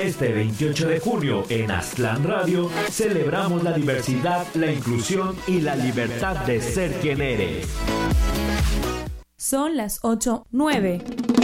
Este 28 de junio en Aztlán Radio celebramos la diversidad, la inclusión y la libertad de ser quien eres. Son las 8:09.